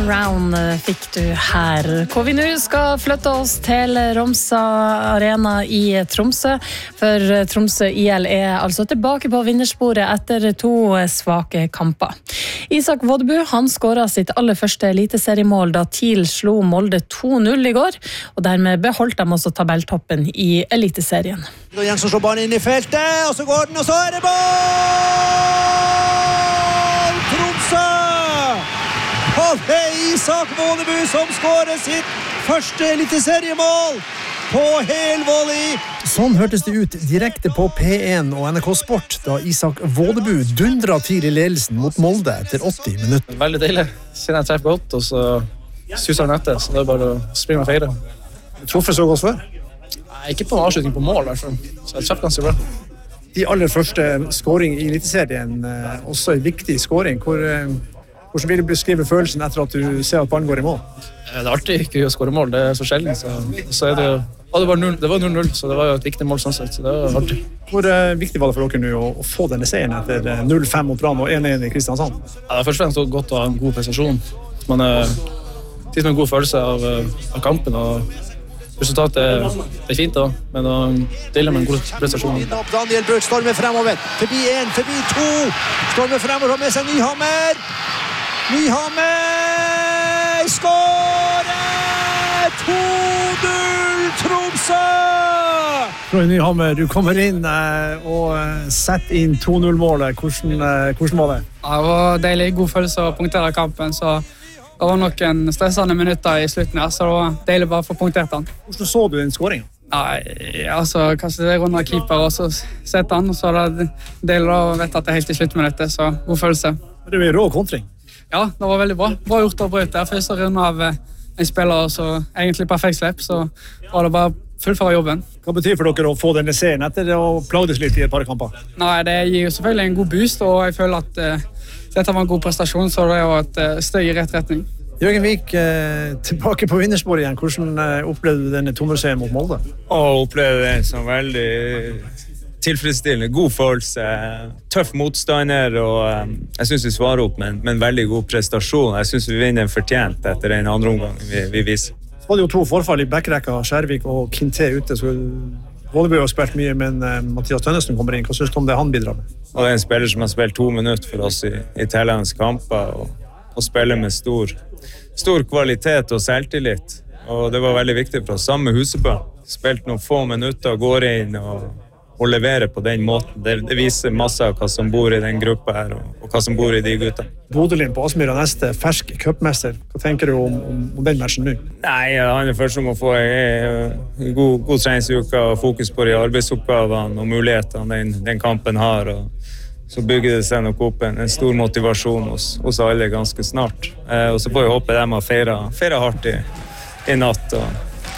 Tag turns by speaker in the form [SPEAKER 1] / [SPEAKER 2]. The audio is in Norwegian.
[SPEAKER 1] Around fikk du her, hvor vi nå skal flytte oss til Romsa Arena i Tromsø, for Tromsø IL altså tilbake på vinnersporet etter 2 svake kamper. Isak Vodbu, han skåret sitt aller første eliteseriemål da TIL slo Molde 2-0 i går, og dermed beholdt de også tabelltoppen i eliteserien.
[SPEAKER 2] Jensen slår ballen inn i feltet, og så går den, og så det mål! Tromsø! Og det Isak Vodbu som skårer sitt første eliteseriemål på helvolley.
[SPEAKER 3] Sånn hørtes det ut direkte på P1 og NRK Sport da Isak Vodbu dundret til i ledelsen mot Molde etter 80 minutter.
[SPEAKER 4] Veldig deilig. Siden jeg treffer godt, og så suser han etter, så det bare å springe og feire.
[SPEAKER 3] Du truffet så godt før?
[SPEAKER 4] Nei, ikke på avslutning på mål, i hvert fall. Så jeg treffer ganske bra.
[SPEAKER 3] De aller første skåring i eliteserien, også en viktig skåring. Hvordan vil du beskrive følelsen etter at du ser at ballen går i mål?
[SPEAKER 4] Det er artig ikke å skåre mål, det er så sjelden. Så er det var 0-0, så det var jo et viktig mål sånn sett, så det var artig.
[SPEAKER 3] Hvor viktig var det for dere nå å få denne seieren etter 0-5 mot Brann og 1-1 i Kristiansand?
[SPEAKER 4] Ja, det er først og fremst godt å ha en god prestasjon. Man har en god følelse av kampen, og resultatet er fint da, men å dele med en god prestasjon.
[SPEAKER 2] Daniel Bøk stormer fremover, forbi 1, forbi 2, stormer fremover og med seg Nyhammer. Nyhammer skårer 2-0 Tromsø!
[SPEAKER 3] Roy Nyhammer, du kommer inn og setter inn 2-0-målet. Hvordan var det?
[SPEAKER 5] Ja, det var deilig, god følelse å punktere kampen, så det var nok en stressende minutter i slutten her, så det var deilig bare å få punktert den.
[SPEAKER 3] Hvordan så du den skåringen?
[SPEAKER 5] Nei, altså, kastet det rundt av keeper, og så setter han, og så er det deilig å vite at det er helt i sluttminuttet, så god følelse.
[SPEAKER 3] Det var en rå kontring.
[SPEAKER 5] Ja, det var veldig bra. Bra gjort å bryte. Første runde av en spiller, så egentlig perfekt slipp, så var det bare fullføre jobben.
[SPEAKER 3] Hva betyr for dere å få denne serien etter å plagdes litt i et par kamper?
[SPEAKER 5] Nei, det gir jo selvfølgelig en god boost, og jeg føler at dette var en god prestasjon, så det var et steg i rett retning.
[SPEAKER 3] Jørgen Vik, tilbake på vinnersporet igjen. Hvordan opplevde du denne 2-0-serien mot Molde?
[SPEAKER 6] Opplevde den som veldig tilfredsstillende, god følelse, tøff motstander, og jeg synes vi svarer opp med en veldig god prestasjon. Jeg synes vi vinner fortjent etter den andre omgangen vi viser.
[SPEAKER 3] Så var det jo 2 forfall i backrekka, Skjærvik og Kinte ute, så Vodbu har spilt mye, men Mathias Tønnesen kommer inn. Hva synes du om det han bidrar med?
[SPEAKER 6] Og det er en spiller som har spilt 2 minutter for oss i tellende kamper, og spiller med stor kvalitet og selvtillit. Og det var veldig viktig for oss. Samme Husebø. Spilt noen få minutter, går inn og leverer på den måten. Det viser masse av hva som bor i den gruppa her, og hva som bor i de gutta.
[SPEAKER 3] Bodølin på Aspmyra neste, fersk cupmester. Hva tenker du om den matchen nå?
[SPEAKER 6] Nei, det handler først om å få en god treningsuke og fokus på de arbeidsoppgavene og mulighetene den kampen har. Og så bygger det seg nok opp en stor motivasjon hos alle ganske snart. Og så får vi håpe de har feiret hardt i natt.